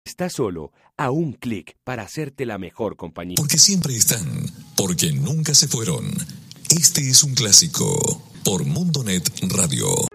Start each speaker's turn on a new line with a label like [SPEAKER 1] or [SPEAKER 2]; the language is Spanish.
[SPEAKER 1] Estás solo a un clic para hacerte la mejor compañía.
[SPEAKER 2] Porque siempre están, porque nunca se fueron. Este es un clásico por Mundonet Radio.